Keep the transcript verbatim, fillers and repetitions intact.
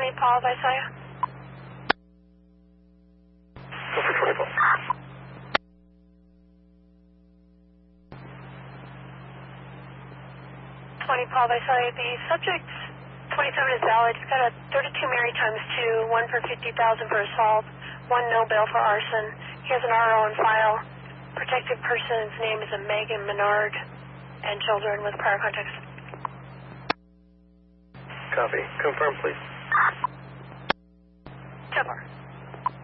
twenty, Paul, Visalia. Go for twenty, Paul. twenty, Paul, Visalia. The subject, twenty-seven, is valid. He's got a thirty-two Mary times two, one for fifty thousand for assault, one no bail for arson. He has an R O on file. Protected person's name is a Megan Menard, and children with prior contacts. Copy. Confirm, please. ten four.